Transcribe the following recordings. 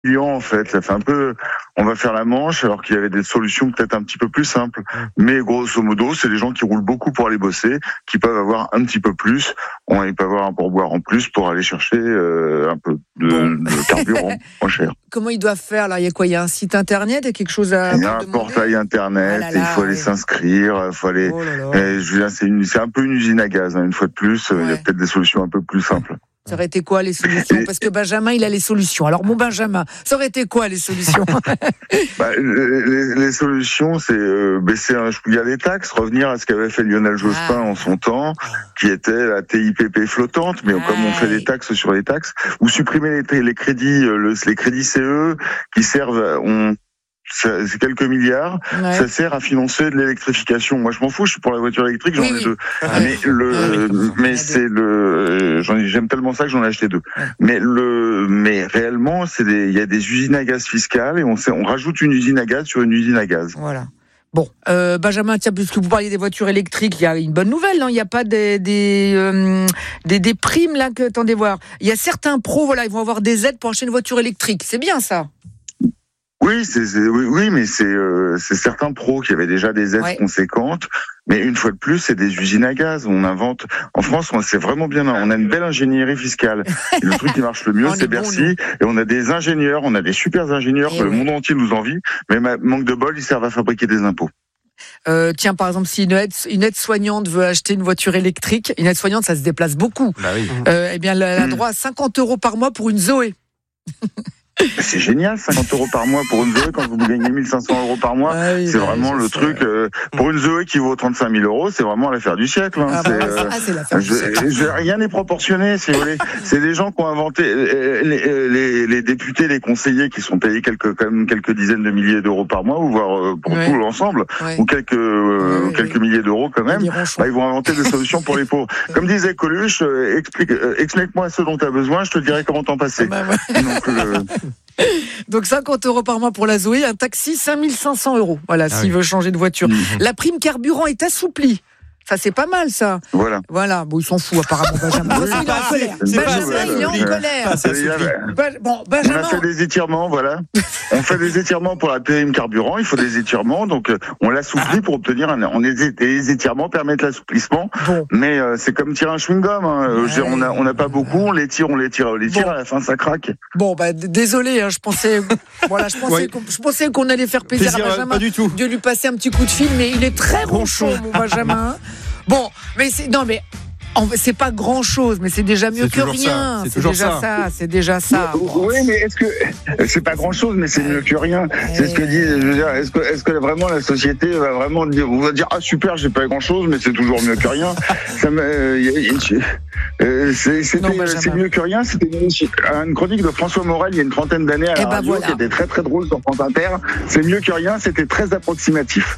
en fait, ça fait un peu, on va faire la manche alors qu'il y avait des solutions peut-être un petit peu plus simples. Mais grosso modo, c'est des gens qui roulent beaucoup pour aller bosser, qui peuvent avoir un petit peu plus, ils peuvent avoir un pourboire en plus pour aller chercher un peu de carburant moins cher. Comment ils doivent faire là? Il y a quoi? Il y a un site internet, il y a quelque chose à. Il y a un portail internet, il faut aller s'inscrire, il faut aller. Je veux dire, c'est un peu une usine à gaz, une fois de plus. Il y a peut-être des solutions un peu plus simples. Ça aurait été quoi les solutions? Parce que Benjamin, il a les solutions. Alors mon Benjamin, ça aurait été quoi les solutions? Les solutions, c'est baisser un chouïa les taxes, revenir à ce qu'avait fait Lionel Jospin en son temps, qui était la TIPP flottante, mais comme on fait des taxes sur les taxes, ou supprimer les crédits, les crédits CE qui servent, c'est quelques milliards, ça sert à financer de l'électrification. Moi, je m'en fous, je suis pour la voiture électrique, j'en ai deux. J'aime tellement ça que j'en ai acheté deux. Mais réellement, il y a des usines à gaz fiscales et on rajoute une usine à gaz sur une usine à gaz. Voilà. Bon, Benjamin, tiens, puisque vous parliez des voitures électriques, il y a une bonne nouvelle, non? Il n'y a pas des primes là que attendez voir. Il y a certains pros, ils vont avoir des aides pour acheter une voiture électrique. C'est bien ça. Oui, mais c'est certains pros qui avaient déjà des aides conséquentes. Mais une fois de plus, c'est des usines à gaz. On invente. En France, c'est vraiment bien. On a une belle ingénierie fiscale. Et le truc qui marche le mieux, c'est Bercy. Et on a des ingénieurs, on a des super ingénieurs que le monde entier nous envie. Mais manque de bol, ils servent à fabriquer des impôts. Tiens, par exemple, si une aide-soignante veut acheter une voiture électrique, une aide-soignante, ça se déplace beaucoup. Bah oui. Eh bien, elle a droit à 50 € par mois pour une Zoé. C'est génial, 50 € par mois pour une Zoé quand vous gagnez 1 500 € par mois. C'est vraiment le truc. Pour une Zoé qui vaut 35 000 €, c'est vraiment l'affaire du siècle. C'est l'affaire du siècle. Rien n'est proportionné, si vous voulez. C'est des gens qui ont inventé les députés, les conseillers qui sont payés quand même quelques dizaines de milliers d'euros par mois, ou voire pour tout l'ensemble, ou quelques milliers d'euros quand même. Ils vont inventer des solutions pour les pauvres. Comme disait Coluche, explique-moi ce dont tu as besoin, je te dirai comment t'en passer. Donc 50 € par mois pour la Zoé, un taxi 5 500 €. Voilà, s'il veut changer de voiture. La prime carburant est assouplie. Ça, c'est pas mal, ça. Voilà. Bon, ils s'en foutent, apparemment, Benjamin. Il est en colère. Benjamin, il est en colère. Bon, Benjamin. On a fait des étirements, voilà. On fait des étirements pour la prime carburant. Il faut des étirements. Donc, on l'assouplit pour obtenir les étirements permettent l'assouplissement. Mais, c'est comme tirer un chewing-gum, hein. On n'a pas beaucoup. On les tire. À la fin, ça craque. Bon, désolé, hein, je pensais qu'on allait faire plaisir à Benjamin. Pas du tout. De lui passer un petit coup de fil, mais il est très ronchon, mon Benjamin. Bon, mais c'est pas grand chose, mais c'est déjà mieux que rien. C'est déjà ça. Oui, mais est-ce que c'est pas grand chose, mais c'est mieux que rien. C'est ce que dit. Je veux dire, est-ce que vraiment la société va vraiment dire, on va dire super, j'ai pas grand chose, mais c'est toujours mieux que rien. C'est mieux que rien. C'était une chronique de François Morel il y a une trentaine d'années à la radio qui était très très drôle sur France Inter. C'est mieux que rien. C'était très approximatif.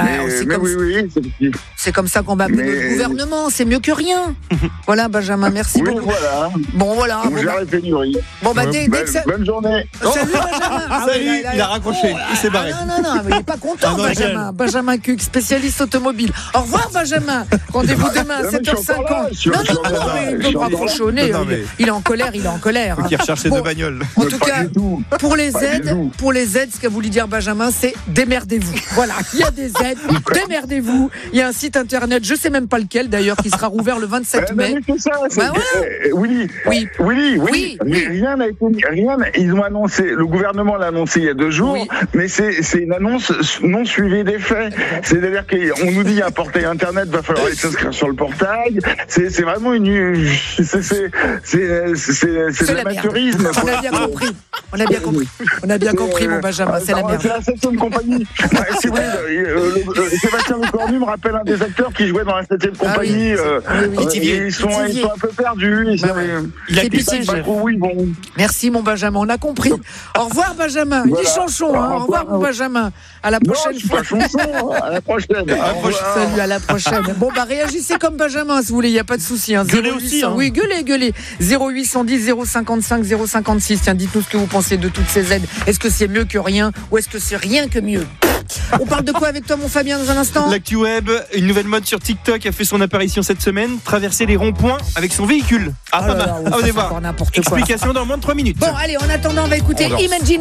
C'est comme ça qu'on va appeler le gouvernement. C'est mieux que rien. Voilà, Benjamin, merci beaucoup. Voilà. Bon, voilà. On gère les pénuries. Bonne journée. Salut, Benjamin. Salut, il a raccroché. Il s'est barré. Non, mais il n'est pas content, Benjamin. Benjamin Cuc, spécialiste automobile. Au revoir, Benjamin. Rendez-vous demain à 7h50. Non, mais il peut pas raccrocher au nez. Il est en colère. Il recherche ses deux bagnoles. En tout cas, pour les aides, ce qu'a voulu dire Benjamin, c'est démerdez-vous. Voilà, il y a des aides, démerdez-vous. Il y a un site internet, je sais même pas lequel d'ailleurs, qui sera rouvert le 27 mai. Oui. Rien n'a été. Ils ont annoncé. Le gouvernement l'a annoncé il y a 2 jours, mais c'est une annonce non suivie des faits. C'est-à-dire qu'on nous dit il y a un portail internet, va falloir aller s'inscrire sur le portail. C'est vraiment c'est de l'amateurisme. On a bien compris, mon Benjamin. C'est la merde. C'est la 7e compagnie. Si vous voulez, Sébastien Lecornu me rappelle un des acteurs qui jouait dans la 7e compagnie. Ils sont un peu perdus. Merci, mon Benjamin. On a compris. Au revoir, Benjamin. Il est chanchon. Au revoir, mon Benjamin. À la prochaine fois. À la prochaine. Salut, à la prochaine. Bon, réagissez comme Benjamin, si vous voulez. Il n'y a pas de souci. Gueulez aussi. Oui, gueulez. 0810 055 056. Tiens, dites-nous ce que vous pensez de toutes ces aides. Est-ce que c'est mieux que rien ou est-ce que c'est rien que mieux? On parle de quoi avec toi, mon Fabien, dans un instant? L'actu web, une nouvelle mode sur TikTok a fait son apparition cette semaine. Traverser les ronds-points avec son véhicule. Pas mal. On va voir. Explication dans moins de 3 minutes. Bon, allez, en attendant, on va éciter Imagine